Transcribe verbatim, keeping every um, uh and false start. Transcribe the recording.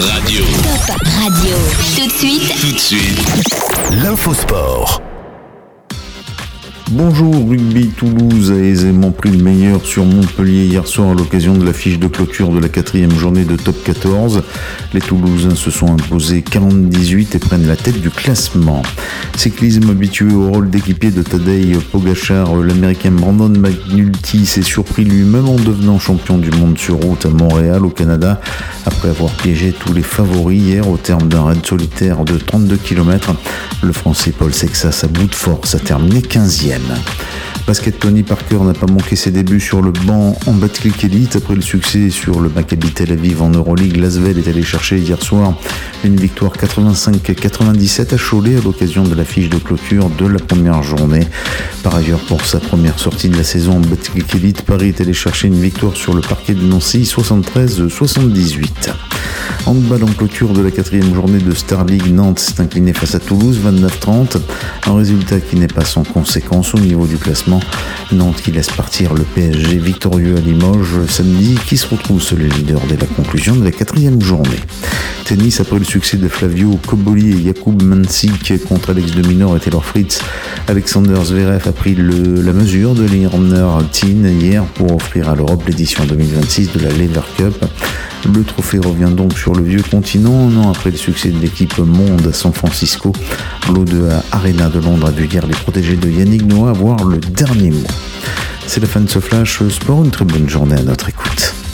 Radio. Top Radio. Tout de suite. Tout de suite. L'infosport. Bonjour, Rugby Toulouse a aisément pris le meilleur sur Montpellier hier soir à l'occasion de l'affiche de clôture de la quatrième journée de Top quatorze. Les Toulousains se sont imposés quarante à dix-huit et prennent la tête du classement. Cyclisme habitué au rôle d'équipier de Tadej Pogačar, l'Américain Brandon McNulty s'est surpris lui-même en devenant champion du monde sur route à Montréal au Canada après avoir piégé tous les favoris hier au terme d'un raid solitaire de trente-deux kilomètres. Le Français Paul Sexas à bout de force a terminé quinzième. Basket, Tony Parker n'a pas manqué ses débuts sur le banc en Betclic Elite. Après le succès sur le Maccabi Tel Aviv en Euroleague, l'Asvel est allé chercher hier soir une victoire quatre-vingt-cinq à quatre-vingt-dix-sept à Cholet à l'occasion de l'affiche de clôture de la première journée. Par ailleurs, pour sa première sortie de la saison en Betclic Elite, Paris est allé chercher une victoire sur le parquet de Nancy soixante-treize à soixante-dix-huit. Handball en clôture de la quatrième journée de Star League, Nantes s'est incliné face à Toulouse vingt-neuf à trente, un résultat qui n'est pas sans conséquence au niveau du classement. Nantes qui laisse partir le P S G victorieux à Limoges samedi, qui se retrouve seul leader dès la conclusion de la quatrième journée. Tennis, après le succès de Flavio Cobolli et Jakub Mansik contre Alex de Minaur et Taylor Fritz, Alexander Zverev a pris le, la mesure de l'Irner Teen hier pour offrir à l'Europe l'édition deux mille vingt-six de la Lever Cup. Le trophée revient donc sur le vieux continent, un an après le succès de l'équipe Monde à San Francisco. L'O deux A Arena de Londres a vu hier les protégés de Yannick Noah avoir le dernier mot. C'est la fin de ce flash sport, une très bonne journée à notre écoute.